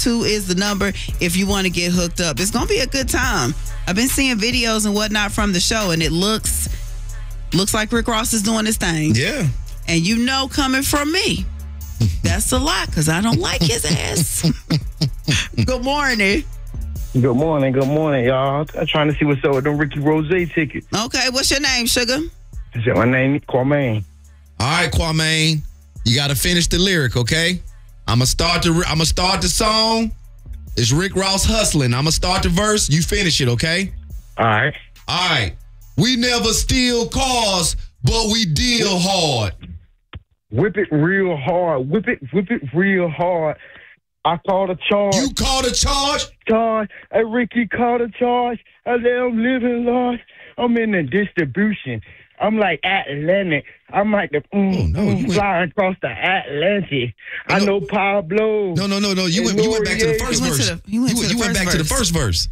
102 is the number if you want to get hooked up. It's going to be a good time. I've been seeing videos and whatnot from the show, and it looks like Rick Ross is doing his thing. Yeah. And you know, coming from me, that's a lot because I don't like his ass. Good morning. Good morning, y'all. I'm trying to see what's up with them Ricky Rose tickets. Okay, what's your name, sugar? My name is Kwame. All right, Kwame. You got to finish the lyric, okay? I'm gonna start the song. It's Rick Ross hustling. I'm gonna start the verse. You finish it, okay? All right. All right. We never steal cars, but we deal hard. Whip it real hard. Whip it real hard. I called a charge. You called a charge? Charge. Hey, Ricky called a charge. I let him living large. I'm in the distribution. I'm like Atlantic. I'm like the flying across the Atlantic. I know Pablo. No. You went back to the first verse. You went back to the first verse.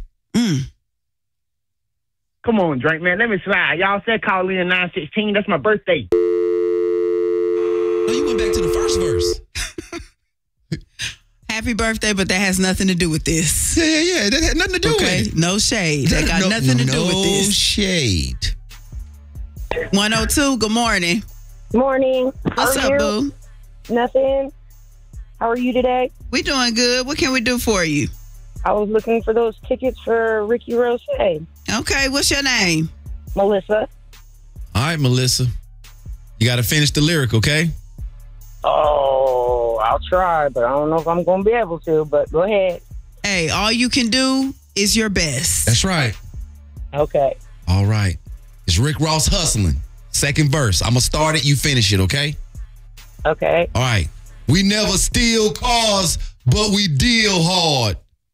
Come on, Drake, man. Let me slide. Y'all said call in 916. That's my birthday. No, you went back to the first verse. Happy birthday, but that has nothing to do with this. Yeah. That had nothing to do with it. No shade. That got nothing to do with this. No shade. 102, good morning. Morning. What's up, boo? Nothing. How are you today? We doing good. What can we do for you? I was looking for those tickets for Ricky Rose. Okay, what's your name? Melissa. All right, Melissa. You got to finish the lyric, okay? Oh, I'll try, but I don't know if I'm going to be able to, but go ahead. Hey, all you can do is your best. That's right. Okay. All right. It's Rick Ross hustling. Second verse. I'm going to start it. You finish it, okay? Okay. All right. We never steal cars, but we deal hard.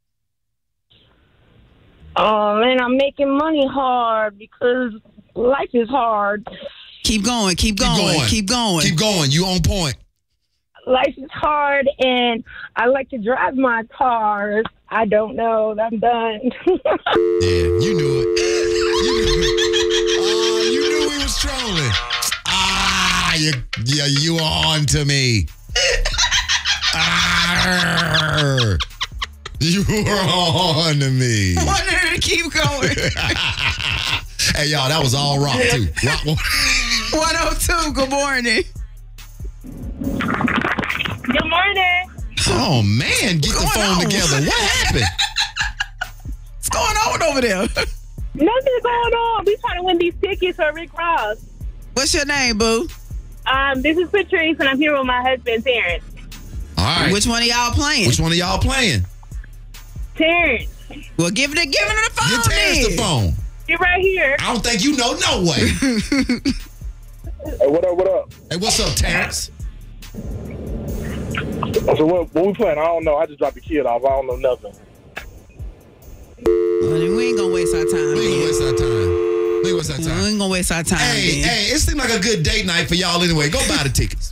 Oh, man, I'm making money hard because life is hard. Keep going. Keep going. You on point. Life is hard, and I like to drive my cars. I don't know. I'm done. Yeah, you knew it. You knew we was trolling. You were on to me. You were on to me. I wanted her to keep going. Hey, y'all, that was all rock, too. Rock 102, good morning. Good morning. Oh, man, get the phone together. What happened? What's going on over there? Nothing's going on. We trying to win these tickets for Rick Ross. What's your name, boo? This is Patrice, and I'm here with my husband, Terrence. All right. Which one of y'all playing? Terrence. Well, give it the phone. Give Terrence the phone. You're right here. I don't think you know no way. Hey, what up? Hey, what's up, Terrence? So what we playing? I don't know. I just dropped the kid off. I don't know nothing. Well, then we ain't gonna waste our time. We ain't gonna waste our time. Hey, it seemed like a good date night for y'all anyway. Go buy the tickets.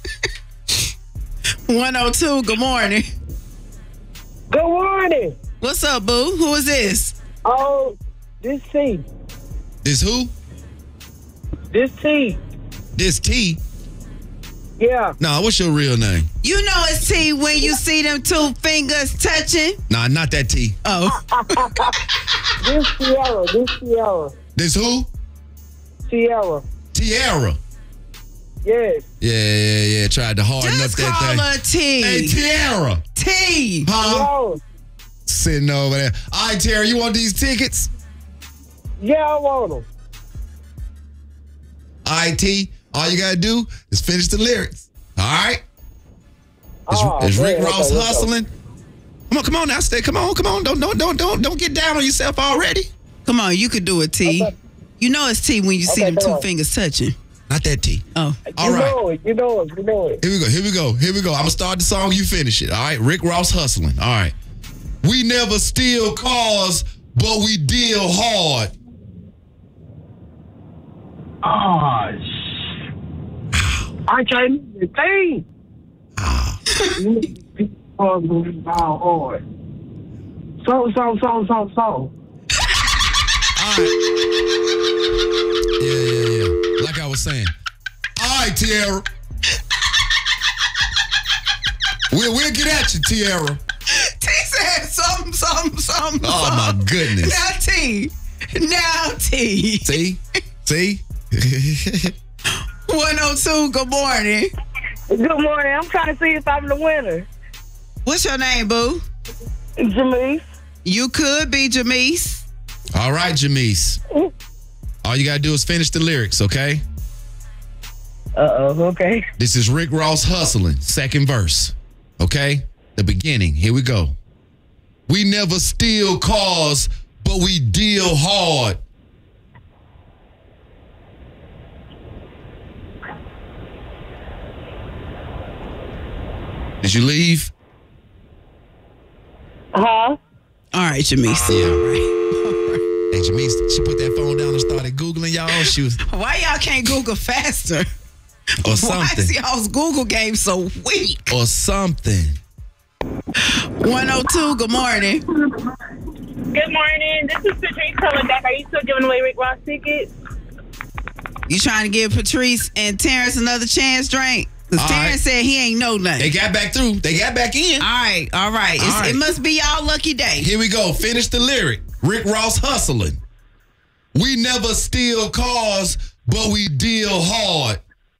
102, good morning. Good morning. What's up, boo? Who is this? Oh, this T. This who? This T. This T? Yeah. Nah, what's your real name? You know it's T when you see them two fingers touching. Nah, not that T. Oh. This Sierra. This who? Sierra. Tiara. Yes. Yeah. Tried to harden Just up that call thing. her T. Hey, Tiara. T. Huh? Yo. Sitting over there. All right, Tiara, you want these tickets? Yeah, I want them. All right, T. All you gotta do is finish the lyrics. All right? It's Rick Ross hustling. Come on now, stay. Come on. Don't get down on yourself already. Come on, you could do it, T. Okay. You know it's T when you see them two fingers touching. Not that T. Oh. All right. You know it. Here we go. I'm gonna start the song, you finish it. All right, Rick Ross hustling. All right. We never steal cars, but we deal hard. Oh, I can't think. So. All right. Yeah. Like I was saying. All right, Tiara. We'll get at you, Tiara. Oh, my goodness. Now, T. See? 102, good morning. Good morning. I'm trying to see if I'm the winner. What's your name, boo? Jamise. You could be Jamise. All right, Jamise. All you got to do is finish the lyrics, okay? Okay. This is Rick Ross Hustling, second verse. Okay? The beginning. Here we go. We never steal cars, but we deal hard. Did you leave? Huh? All right, Jamise. All right. Hey, Jamise, she put that phone down and started Googling y'all. She was. Why y'all can't Google faster? Or something. Why is y'all's Google game so weak? Or something. 102, good morning. Good morning. This is Patrice calling back. Are you still giving away Rick Ross tickets? You trying to give Patrice and Terrence another chance, Drake? Because Terrence said he ain't know nothing. They got back through. They got back in. All right. It must be y'all lucky day. Here we go. Finish the lyric. Rick Ross Hustling. We never steal cars, but we deal hard.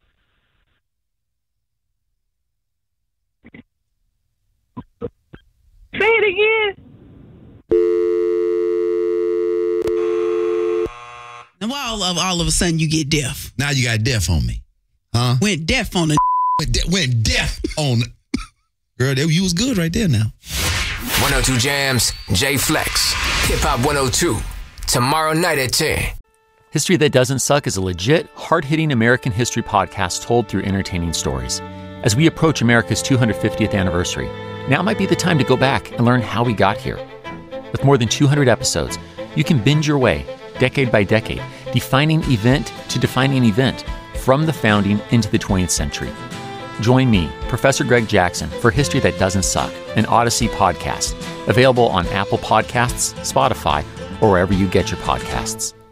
Say it again. And why all of a sudden you get deaf? Now you got deaf on me. Huh? Went deaf on the Went deaf on the... Girl, you was good right there now. 102 Jams, J Flex, Hip Hop 102, tomorrow night at 10. History That Doesn't Suck is a legit, hard-hitting American history podcast told through entertaining stories. As we approach America's 250th anniversary, now might be the time to go back and learn how we got here. With more than 200 episodes, you can binge your way, decade by decade, defining event to defining event, from the founding into the 20th century. Join me, Professor Greg Jackson, for History That Doesn't Suck, an Odyssey podcast, available on Apple Podcasts, Spotify, or wherever you get your podcasts.